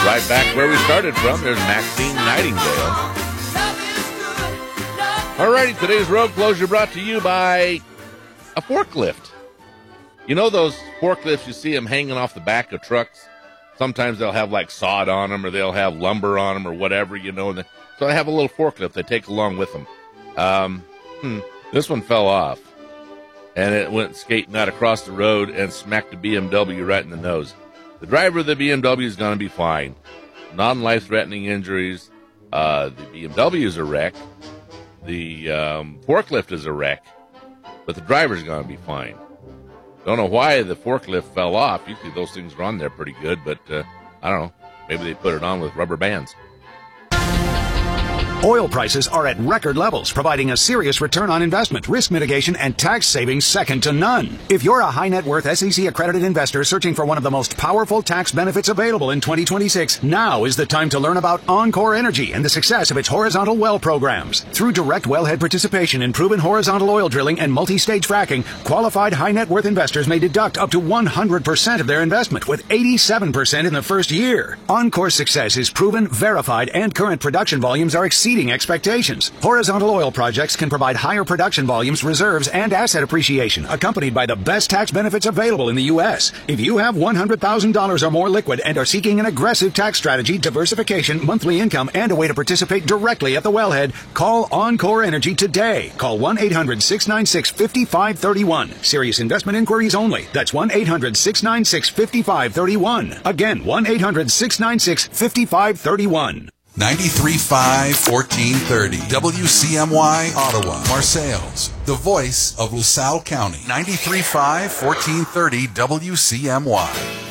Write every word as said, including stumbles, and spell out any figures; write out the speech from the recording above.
right back where we started from. There's Maxine Nightingale. All righty, today's road closure brought to you by a forklift. You know those forklifts, you see them hanging off the back of trucks? Sometimes they'll have like sod on them, or they'll have lumber on them, or whatever, you know. And so they have a little forklift they take along with them. Um, hmm, this one fell off, and it went skating out across the road and smacked a B M W right in the nose. The driver of the B M W is going to be fine. Non-life-threatening injuries. Uh, the B M W is a wreck. The um, forklift is a wreck. But the driver's going to be fine. Don't know why the forklift fell off. Usually those things are on there pretty good, but uh, I don't know. Maybe they put it on with rubber bands. Oil prices are at record levels, providing a serious return on investment, risk mitigation, and tax savings second to none. If you're a high net worth S E C-accredited investor searching for one of the most powerful tax benefits available in twenty twenty-six, now is the time to learn about Encore Energy and the success of its horizontal well programs. Through direct wellhead participation in proven horizontal oil drilling and multi-stage fracking, qualified high net worth investors may deduct up to one hundred percent of their investment, with eighty-seven percent in the first year. Encore's success is proven, verified, and current production volumes are exceeding expectations. Horizontal oil projects can provide higher production volumes, reserves, and asset appreciation, accompanied by the best tax benefits available in the U S. If you have one hundred thousand dollars or more liquid and are seeking an aggressive tax strategy, diversification, monthly income, and a way to participate directly at the wellhead, call Encore Energy today. Call one eight hundred six nine six five five three one. Serious investment inquiries only. That's one eight hundred six nine six five five three one. Again, one eight hundred six nine six five five three one. ninety-three point five, fourteen thirty W C M Y, Ottawa, Marseilles, the voice of LaSalle County. ninety-three point five, fourteen thirty W C M Y.